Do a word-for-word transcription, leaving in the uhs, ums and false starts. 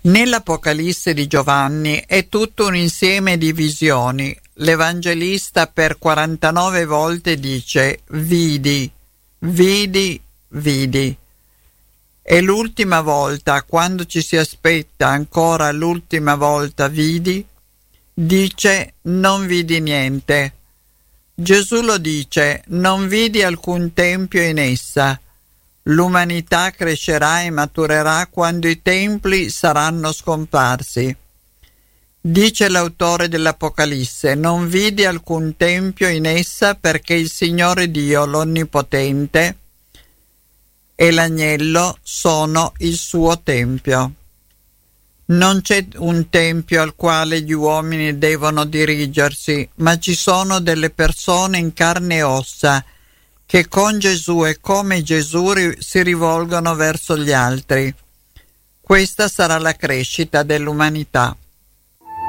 Nell'Apocalisse di Giovanni è tutto un insieme di visioni. L'Evangelista per quarantanove volte dice vidi, vidi, vidi. E l'ultima volta, quando ci si aspetta ancora l'ultima volta vidi, dice non vidi niente. Gesù lo dice, non vidi alcun tempio in essa. L'umanità crescerà e maturerà quando i templi saranno scomparsi. Dice l'autore dell'Apocalisse, non vidi alcun tempio in essa perché il Signore Dio, l'Onnipotente, e l'agnello sono il suo tempio. Non c'è un tempio al quale gli uomini devono dirigersi, ma ci sono delle persone in carne e ossa che con Gesù e come Gesù si rivolgono verso gli altri. Questa sarà la crescita dell'umanità.